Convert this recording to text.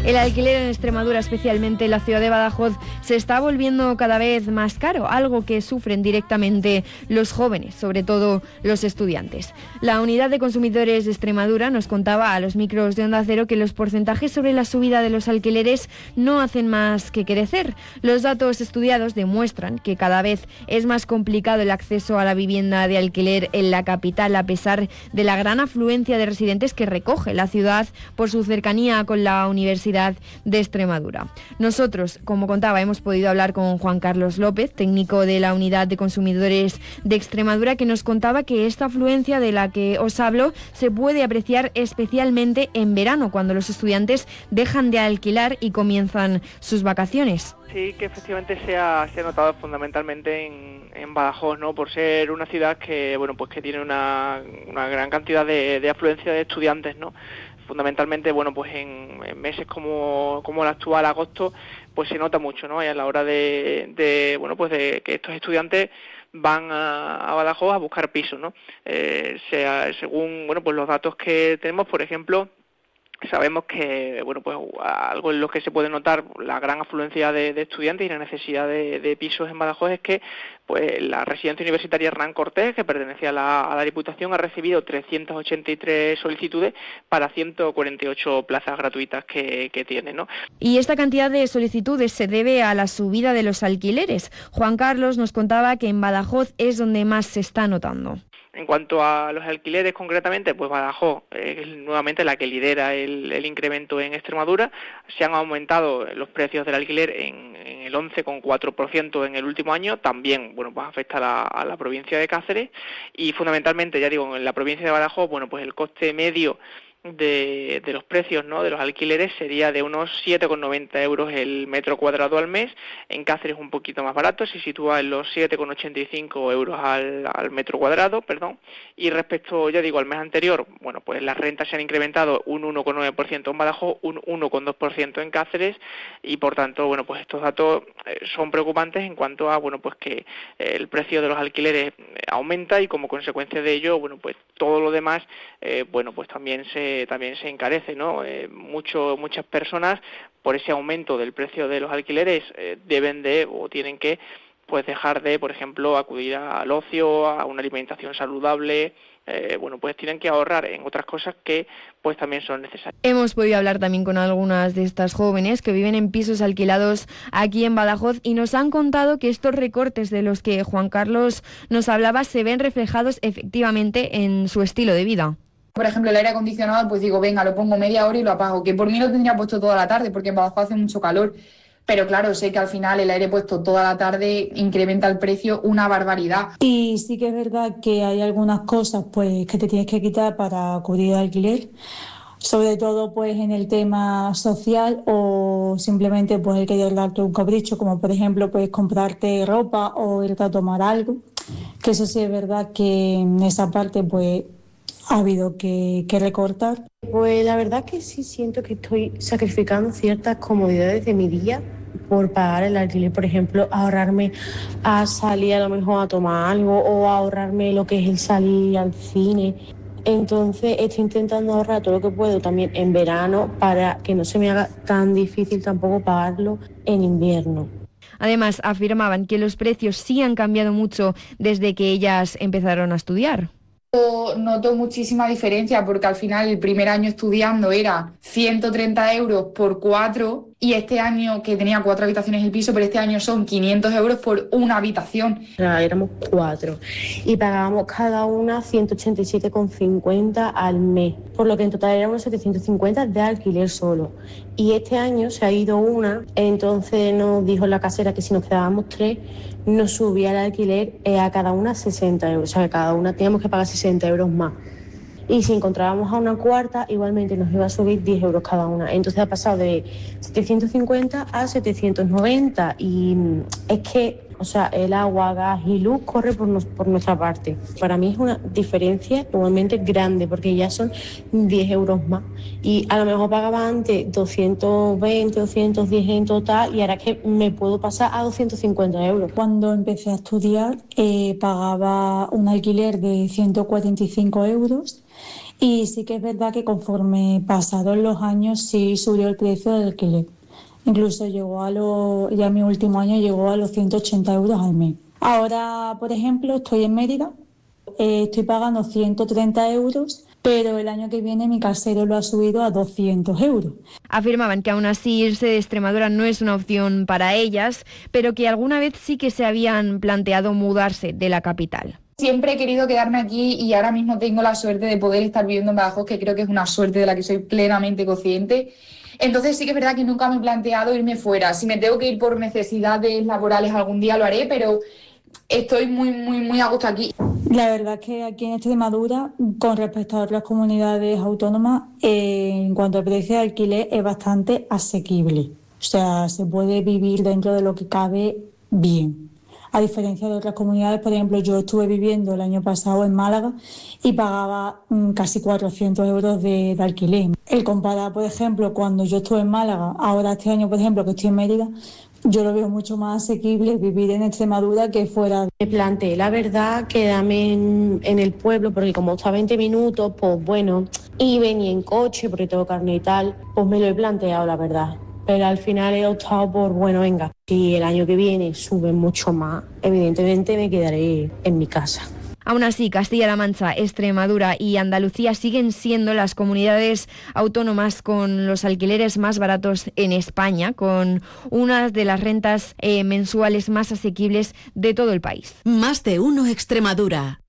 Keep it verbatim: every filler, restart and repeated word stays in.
El alquiler en Extremadura, especialmente en la ciudad de Badajoz, se está volviendo cada vez más caro, algo que sufren directamente los jóvenes, sobre todo los estudiantes. La Unidad de Consumidores de Extremadura nos contaba a los micros de Onda Cero que los porcentajes sobre la subida de los alquileres no hacen más que crecer. Los datos estudiados demuestran que cada vez es más complicado el acceso a la vivienda de alquiler en la capital, a pesar de la gran afluencia de residentes que recoge la ciudad por su cercanía con la Universidad de Extremadura. Nosotros, como contaba, hemos podido hablar con Juan Carlos López, técnico de la Unidad de Consumidores de Extremadura, que nos contaba que esta afluencia de la que os hablo se puede apreciar especialmente en verano, cuando los estudiantes dejan de alquilar y comienzan sus vacaciones. Sí, que efectivamente se ha, se ha notado fundamentalmente en, en Badajoz, ¿no? Por ser una ciudad que, bueno, pues que tiene una, una gran cantidad de, de afluencia de estudiantes, ¿no? Fundamentalmente, bueno, pues en, en meses como, como el actual, agosto, pues se nota mucho, ¿no? Y a la hora de, de bueno, pues de que estos estudiantes van a, a Badajoz a buscar pisos, ¿no? Eh, sea, según, bueno, pues los datos que tenemos, por ejemplo, sabemos que, bueno, pues algo en lo que se puede notar la gran afluencia de, de estudiantes y la necesidad de, de pisos en Badajoz es que, pues, la residencia universitaria Hernán Cortés, que pertenece a la, a la Diputación, ha recibido trescientas ochenta y tres solicitudes para ciento cuarenta y ocho plazas gratuitas que, que tiene, ¿no? Y esta cantidad de solicitudes se debe a la subida de los alquileres. Juan Carlos nos contaba que en Badajoz es donde más se está notando. En cuanto a los alquileres concretamente, pues Badajoz es nuevamente la que lidera el, el incremento en Extremadura. Se han aumentado los precios del alquiler en, en el once coma cuatro por ciento en el último año. También, bueno, pues afecta a la, a la provincia de Cáceres y fundamentalmente, ya digo, en la provincia de Badajoz, bueno, pues el coste medio de, de los precios, ¿no?, de los alquileres sería de unos siete coma noventa euros el metro cuadrado al mes. En Cáceres un poquito más barato, se sitúa en los siete coma ochenta y cinco euros al, al metro cuadrado, perdón. Y respecto, ya digo, al mes anterior, bueno, pues las rentas se han incrementado un uno coma nueve por ciento en Badajoz, un uno coma dos por ciento en Cáceres y, por tanto, bueno, pues estos datos eh, son preocupantes en cuanto a, bueno, pues que eh, el precio de los alquileres aumenta y, como consecuencia de ello, bueno, pues todo lo demás, eh, bueno, pues también se también se encarece, ¿no? Eh, mucho, muchas personas, por ese aumento del precio de los alquileres, eh, deben de o tienen que, pues, dejar de, por ejemplo, acudir al ocio, a una alimentación saludable. Eh, bueno, pues tienen que ahorrar en otras cosas que, pues, también son necesarias. Hemos podido hablar también con algunas de estas jóvenes que viven en pisos alquilados aquí en Badajoz y nos han contado que estos recortes de los que Juan Carlos nos hablaba se ven reflejados efectivamente en su estilo de vida. Por ejemplo, el aire acondicionado, pues digo, venga, lo pongo media hora y lo apago, que por mí lo tendría puesto toda la tarde, porque en Badajoz hace mucho calor. Pero claro, sé que al final el aire puesto toda la tarde incrementa el precio una barbaridad. Y sí que es verdad que hay algunas cosas pues que te tienes que quitar para cubrir el alquiler, sobre todo pues en el tema social o simplemente pues el querer darte un capricho, como por ejemplo pues comprarte ropa o irte a tomar algo, que eso sí es verdad que en esa parte pues ha habido que, que recortar. Pues la verdad que sí siento que estoy sacrificando ciertas comodidades de mi día por pagar el alquiler, por ejemplo, ahorrarme a salir a lo mejor a tomar algo o ahorrarme lo que es el salir al cine. Entonces estoy intentando ahorrar todo lo que puedo también en verano para que no se me haga tan difícil tampoco pagarlo en invierno. Además, afirmaban que los precios sí han cambiado mucho desde que ellas empezaron a estudiar. Noto muchísima diferencia porque al final el primer año estudiando era ciento treinta euros por cuatro y este año, que tenía cuatro habitaciones el piso, pero este año son quinientos euros por una habitación. O sea, éramos cuatro y pagábamos cada una ciento ochenta y siete con cincuenta al mes, por lo que en total eran unos setecientos cincuenta de alquiler solo. Y este año se ha ido una, entonces nos dijo la casera que si nos quedábamos tres, nos subía el alquiler eh, a cada una sesenta euros, o sea, que cada una teníamos que pagar sesenta euros más. Y si encontrábamos a una cuarta, igualmente nos iba a subir diez euros cada una. Entonces ha pasado de setecientos cincuenta a setecientos noventa y es que, o sea, el agua, gas y luz corre por, nos, por nuestra parte. Para mí es una diferencia igualmente grande porque ya son diez euros más. Y a lo mejor pagaba antes doscientos veinte, doscientos diez en total y ahora es que me puedo pasar a doscientos cincuenta euros. Cuando empecé a estudiar eh, pagaba un alquiler de ciento cuarenta y cinco euros Y sí que es verdad que conforme pasaron los años sí subió el precio del alquiler. Incluso llegó a los, ya mi último año llegó a los ciento ochenta euros al mes. Ahora, por ejemplo, estoy en Mérida, eh, estoy pagando ciento treinta euros, pero el año que viene mi casero lo ha subido a doscientos euros. Afirmaban que aún así irse de Extremadura no es una opción para ellas, pero que alguna vez sí que se habían planteado mudarse de la capital. Siempre he querido quedarme aquí y ahora mismo tengo la suerte de poder estar viviendo en Badajoz, que creo que es una suerte de la que soy plenamente consciente. Entonces sí que es verdad que nunca me he planteado irme fuera. Si me tengo que ir por necesidades laborales algún día lo haré, pero estoy muy, muy, muy a gusto aquí. La verdad es que aquí en Extremadura, con respecto a otras comunidades autónomas, eh, en cuanto al precio de alquiler es bastante asequible. O sea, se puede vivir dentro de lo que cabe bien. A diferencia de otras comunidades, por ejemplo, yo estuve viviendo el año pasado en Málaga y pagaba mm, casi cuatrocientos euros de, de alquiler. El comparar, por ejemplo, cuando yo estuve en Málaga, ahora este año, por ejemplo, que estoy en Mérida, yo lo veo mucho más asequible vivir en Extremadura que fuera. Me planteé, la verdad, quedarme en, en el pueblo, porque como está a veinte minutos, pues bueno, y venía en coche, porque tengo carne y tal, pues me lo he planteado, la verdad. Pero al final he optado por, bueno, venga, si el año que viene suben mucho más, evidentemente me quedaré en mi casa. Aún así, Castilla-La Mancha, Extremadura y Andalucía siguen siendo las comunidades autónomas con los alquileres más baratos en España, con una de las rentas eh, mensuales más asequibles de todo el país. Más de uno Extremadura.